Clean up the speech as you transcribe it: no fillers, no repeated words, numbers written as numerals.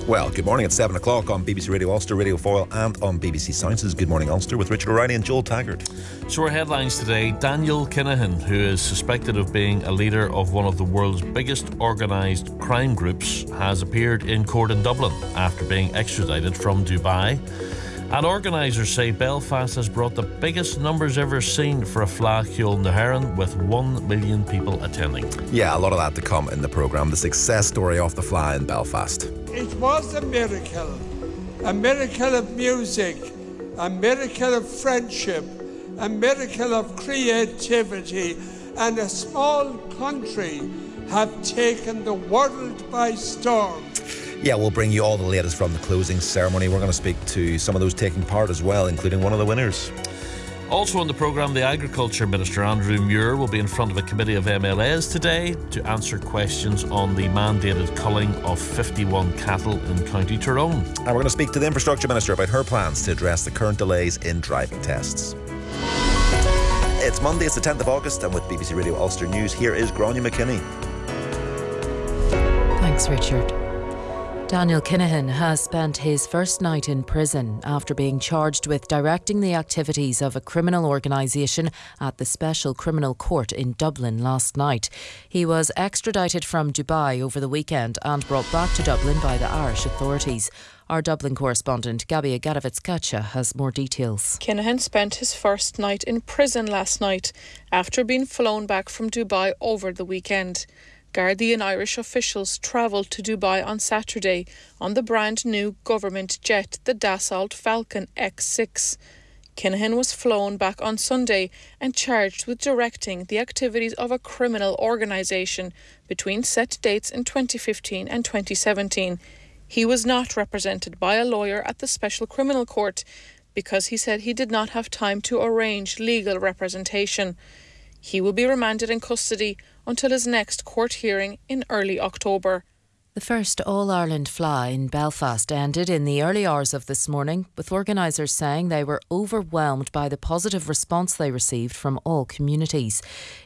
Well, good morning at 7 o'clock on BBC Radio Ulster, Radio Foyle and on BBC Sciences. Good morning Ulster with Richard O'Reilly and Joel Taggart. So our headlines today: Daniel Kinahan, who is suspected of being a leader of one of the world's biggest organised crime groups, has appeared in court in Dublin after being extradited from Dubai. And organisers say Belfast has brought the biggest numbers ever seen for a Fleadh Cheoil na hÉireann, with 1 million people attending. Yeah, a lot of that to come in the programme. The success story off the Fleadh in Belfast. It was a miracle of music, a miracle of friendship, a miracle of creativity, and a small country have taken the world by storm. Yeah, we'll bring you all the latest from the closing ceremony. We're going to speak to some of those taking part as well, including one of the winners. Also on the programme, the Agriculture Minister Andrew Muir will be in front of a committee of MLAs today to answer questions on the mandated culling of 51 cattle in County Tyrone. And we're going to speak to the Infrastructure Minister about her plans to address the current delays in driving tests. It's Monday, it's the 10th of August, and with BBC Radio Ulster News, here is Gráinne McKinney. Thanks, Richard. Daniel Kinahan has spent his first night in prison after being charged with directing the activities of a criminal organisation at the Special Criminal Court in Dublin last night. He was extradited from Dubai over the weekend and brought back to Dublin by the Irish authorities. Our Dublin correspondent Gabby Agatovitz-Kacha has more details. Kinahan spent his first night in prison last night after being flown back from Dubai over the weekend. Gardaí and Irish officials travelled to Dubai on Saturday on the brand new government jet, the Dassault Falcon X6. Kinahan was flown back on Sunday and charged with directing the activities of a criminal organisation between set dates in 2015 and 2017. He was not represented by a lawyer at the Special Criminal Court because he said he did not have time to arrange legal representation. He will be remanded in custody until his next court hearing in early October. The first All-Ireland Fleadh in Belfast ended in the early hours of this morning, with organisers saying they were overwhelmed by the positive response they received from all communities.